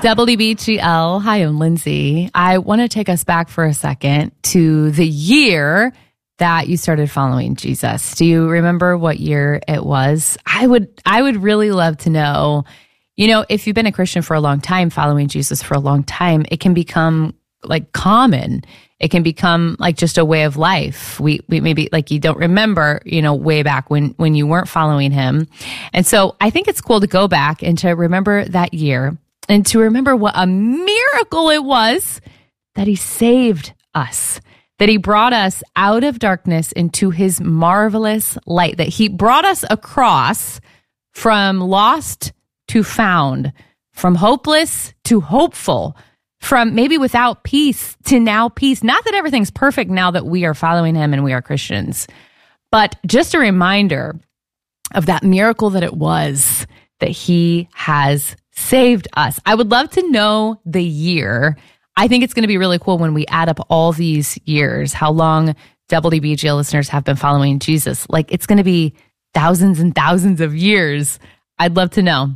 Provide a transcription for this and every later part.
WBGL. Hi, I'm Lindsay. I want to take us back for a second to the year that you started following Jesus. Do you remember what year it was? I would really love to know. You know, if you've been a Christian for a long time, following Jesus for a long time, it can become like common. It can become like just a way of life. We maybe like you don't remember, you know, way back when you weren't following him. And so I think it's cool to go back and to remember that year and to remember what a miracle it was that he saved us, that he brought us out of darkness into his marvelous light, that he brought us across from lost to found, from hopeless to hopeful, from maybe without peace to now peace. Not that everything's perfect now that we are following him and we are Christians, but just a reminder of that miracle that it was that he has saved us. I would love to know the year. I think it's going to be really cool when we add up all these years, how long WBGL listeners have been following Jesus. Like it's going to be thousands and thousands of years. I'd love to know.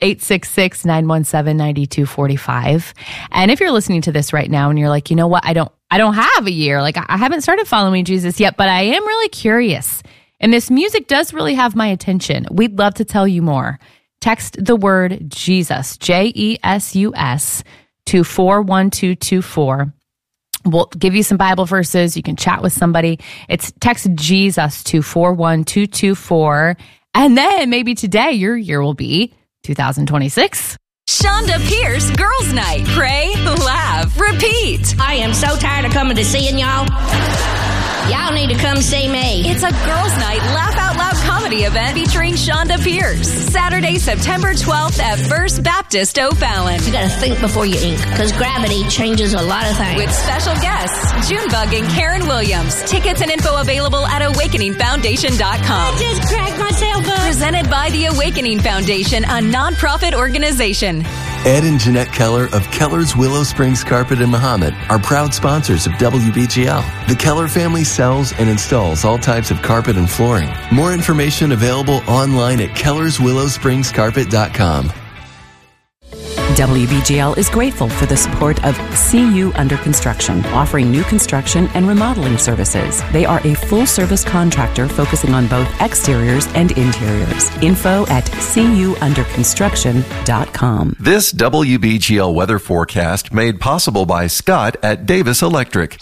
866-917-9245. And if you're listening to this right now and you're like, you know what, I don't have a year. Like I haven't started following Jesus yet, but I am really curious. And this music does really have my attention. We'd love to tell you more. Text the word Jesus, Jesus, to 41224. We'll give you some Bible verses. You can chat with somebody. It's text Jesus to 41224. And then maybe today your year will be 2026. Shonda Pierce Girls Night. Pray, laugh, repeat. I am so tired of coming to seeing y'all. Y'all need to come see me. It's a Girls Night Laugh Out Loud comedy event featuring Shonda Pierce. Saturday, September 12th at First Baptist O'Fallon. You gotta think before you ink, because gravity changes a lot of things. With special guests, Junebug and Karen Williams. Tickets and info available at awakeningfoundation.com. I just cracked myself up. Presented by the Awakening Foundation, a nonprofit organization. Ed and Jeanette Keller of Keller's Willow Springs Carpet in Mahomet are proud sponsors of WBGL. The Keller family sells and installs all types of carpet and flooring. More information available online at kellerswillowspringscarpet.com. WBGL is grateful for the support of CU Under Construction, offering new construction and remodeling services. They are a full-service contractor focusing on both exteriors and interiors. Info at cuunderconstruction.com. This WBGL weather forecast made possible by Scott at Davis Electric.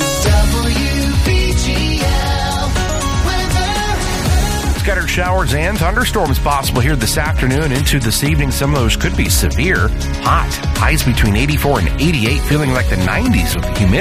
Scattered showers and thunderstorms possible here this afternoon into this evening. Some of those could be severe. Hot. Highs between 84 and 88, feeling like the 90s with the humidity.